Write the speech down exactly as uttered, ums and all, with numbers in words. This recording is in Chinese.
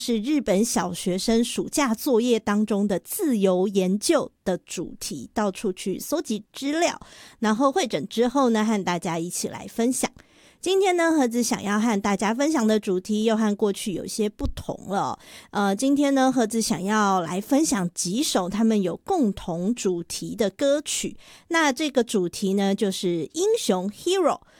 是日本小学生暑假作业当中的自由研究的主题，到处去搜集资料，然后汇整之后呢，和大家一起来分享。今天呢，盒子想要和大家分享的主题又和过去有些不同了。呃，今天呢，盒子想要来分享几首他们有共同主题的歌曲。那这个主题呢，就是英雄 hero。